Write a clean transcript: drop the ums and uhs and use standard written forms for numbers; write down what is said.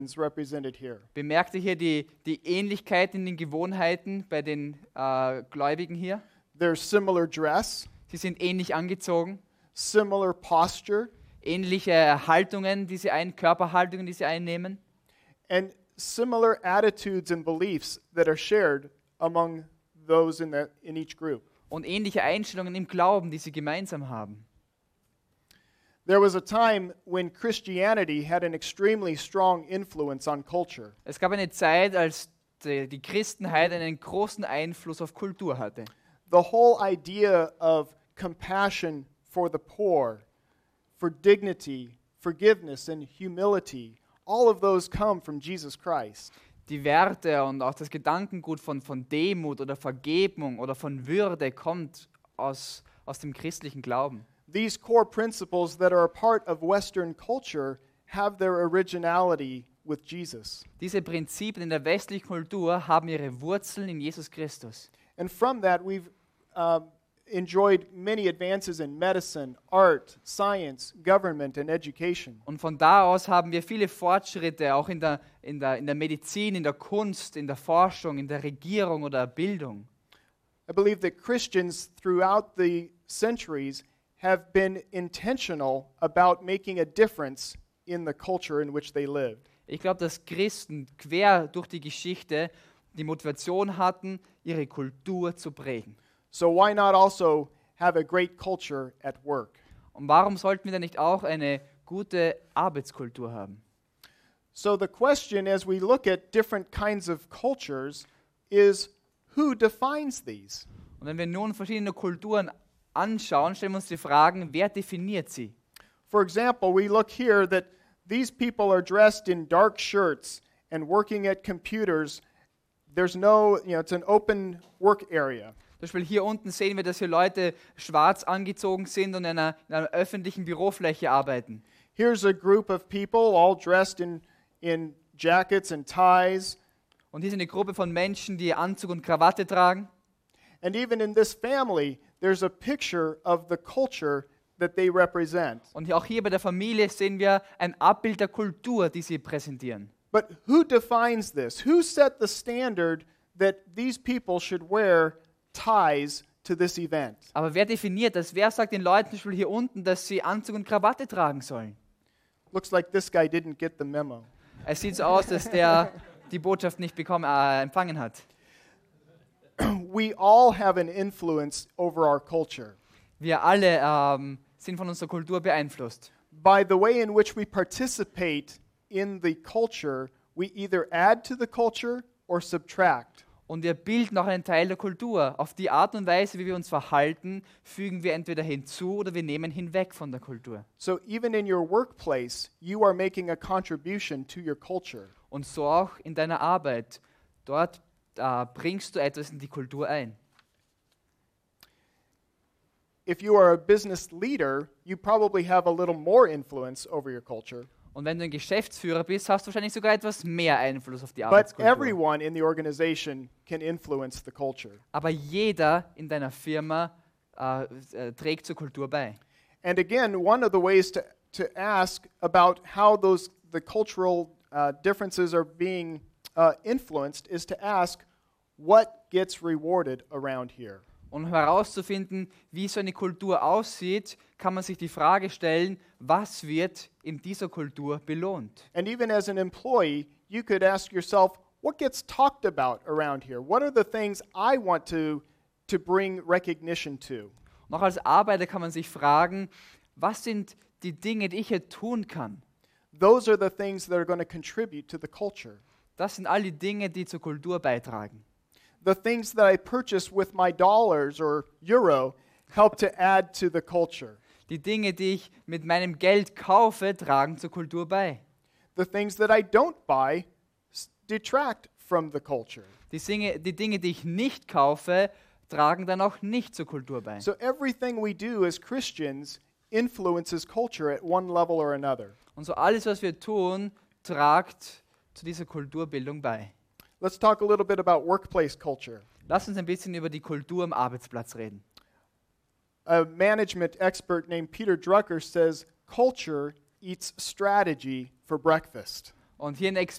represented here. Bemerkt ihr hier die Ähnlichkeit in den Gewohnheiten bei den Gläubigen hier? There's similar dress, Sie sind ähnlich angezogen, similar posture, ähnliche Haltungen, Körperhaltungen, die sie einnehmen. and similar attitudes and beliefs that are shared among those in each group. Und ähnliche Einstellungen im Glauben, die sie gemeinsam haben. There was a time when Christianity had an extremely strong influence on culture. Es gab eine Zeit, als die Christenheit einen großen Einfluss auf Kultur hatte. The whole idea of compassion for the poor, for dignity, forgiveness, and humility, all of those come from Jesus Christ. Die Werte und auch das Gedankengut von Demut oder Vergebung oder von Würde kommt aus dem christlichen Glauben. These core principles that are a part of Western culture have their originality with Jesus. Diese Prinzipien in der westlichen Kultur haben ihre Wurzeln in Jesus Christus. And from that, we've enjoyed many advances in medicine, art, science, government, and education. Und von da aus haben wir viele Fortschritte auch in der Medizin, in der Kunst, in der Forschung, in der Regierung oder Bildung. I believe that Christians throughout the centuries have been intentional about making a difference in the culture in which they lived. Ich glaube, dass Christen quer durch die Geschichte die Motivation hatten, ihre Kultur zu prägen. So why not also have a great culture at work? Und warum sollten wir dann nicht auch eine gute Arbeitskultur haben? So the question as we look at different kinds of cultures is who defines these? Und wenn wir nun verschiedene Kulturen anschauen, stellen wir uns die Fragen, wer definiert sie? For example, we look here that these people are dressed in dark shirts and working at computers. There's no, it's an open work area. Zum Beispiel hier unten sehen wir, dass hier Leute schwarz angezogen sind und in einer öffentlichen Bürofläche arbeiten. Here's a group of people all dressed in jackets and ties. Und hier ist eine Gruppe von Menschen, die Anzug und Krawatte tragen. And even in this family, there's a picture of the culture that they represent. Und auch hier bei der Familie sehen wir ein Abbild der Kultur, die sie präsentieren. But who defines this? Who set the standard that these people should wear ties to this event? Aber wer definiert das? Wer sagt den Leuten zum Beispiel hier unten, dass sie Anzug und Krawatte tragen sollen? Looks like this guy didn't get the memo. Es sieht so aus, dass der die Botschaft nicht empfangen hat. We all have an influence over our culture. Wir alle sind von unserer Kultur beeinflusst. By the way in which we participate in the culture, we either add to the culture or subtract. Und wir bilden auch einen Teil der Kultur. Auf die Art und Weise, wie wir uns verhalten, fügen wir entweder hinzu oder wir nehmen hinweg von der Kultur. So even in your workplace, you are making a contribution to your culture. Und so auch in deiner Arbeit. Dort bringst du etwas in die Kultur ein. If you are a business leader, you probably have a little more influence over your culture. Und wenn du ein Geschäftsführer bist, hast du wahrscheinlich sogar etwas mehr Einfluss auf die But Arbeitskultur. everyone in the organization can influence the culture. Aber jeder in deiner Firma trägt zur Kultur bei. And again, one of the ways to ask about how the cultural differences are being influenced is to ask what gets rewarded around here. Und um herauszufinden, wie so eine Kultur aussieht, kann man sich die Frage stellen, was wird in dieser Kultur belohnt? And even as an employee, you could ask yourself, what gets talked about around here? What are the things I want to bring recognition to? Und auch als Arbeiter kann man sich fragen, was sind die Dinge, die ich hier tun kann? Those are the things that are going to contribute to the culture. Das sind all die Dinge, die zur Kultur beitragen. The things that I purchase with my dollars or euro help to add to the culture. Die Dinge, die ich mit meinem Geld kaufe, tragen zur Kultur bei. The things that I don't buy detract from the culture. Die Dinge, die ich nicht kaufe, tragen dann auch nicht zur Kultur bei. So everything we do as Christians influences culture at one level or another. Und so alles, was wir tun, tragt zu dieser Kulturbildung bei. Let's talk a little bit about workplace culture. Lass uns ein bisschen über die Kultur am Arbeitsplatz reden. A management expert named Peter Drucker says culture eats strategy for breakfast. Und hier ein